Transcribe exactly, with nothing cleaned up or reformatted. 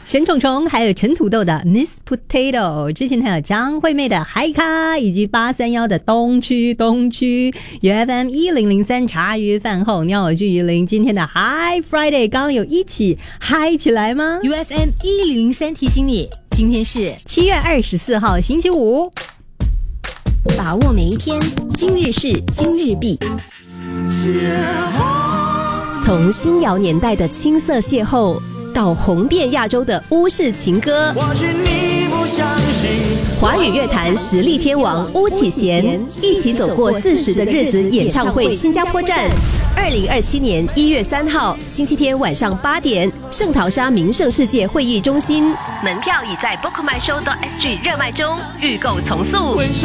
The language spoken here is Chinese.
沈虫虫还有陈土豆的 Miss Potato， 之前还有张惠妹的嗨咖，以及八三一的东区东区，有 F M 一零零三茶余饭后鸟耳聚鱼林。今天的 Hi Friday 刚刚有一起嗨起来吗？ U F M 一零零三提醒你，今天是七月二十四号星期五， 把握每一天，今日事今日毕。 从新谣年代的青涩邂逅，到红遍亚洲的巫式情歌，华语乐坛实力天王巫启贤一起走过四十的日子演唱会新加坡站，二零二七年一月三号星期天晚上八点，圣淘沙名胜世界会议中心，门票已在 bookmyshow 点 S G 热卖中，预购从速。